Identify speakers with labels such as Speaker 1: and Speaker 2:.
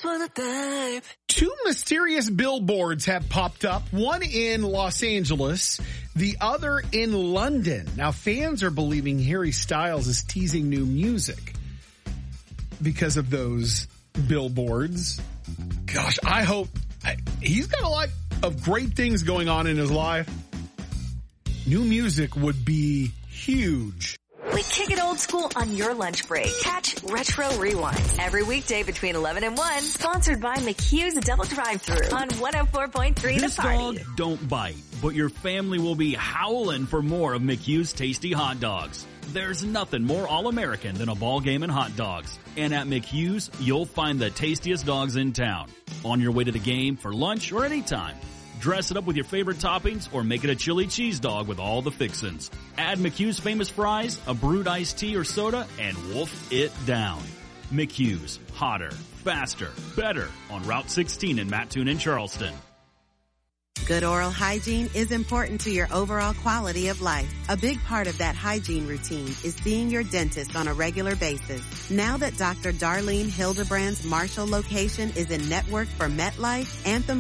Speaker 1: wanna dive.
Speaker 2: Two mysterious billboards have popped up, one in Los Angeles, the other in London. Now, fans are believing Harry Styles is teasing new music because of those billboards. Gosh, I hope he's got a lot of great things going on in his life. New music would be huge.
Speaker 3: We kick it old school on your lunch break. Catch Retro Rewind every weekday between 11 and 1. Sponsored by McHugh's Double Drive-Thru on 104.3
Speaker 4: This
Speaker 3: The Party.
Speaker 4: dog don't bite, but your family will be howling for more of McHugh's tasty hot dogs. There's nothing more all-American than a ball game and hot dogs. And at McHugh's, you'll find the tastiest dogs in town. On your way to the game, for lunch, or anytime. Dress it up with your favorite toppings or make it a chili cheese dog with all the fixins. Add McHugh's famous fries, a brewed iced tea or soda, and wolf it down. McHugh's. Hotter, faster, better on Route 16 in Mattoon and Charleston.
Speaker 5: Good oral hygiene is important to your overall quality of life. A big part of that hygiene routine is seeing your dentist on a regular basis. Now that Dr. Darlene Hildebrand's Marshall location is in network for MetLife, Anthem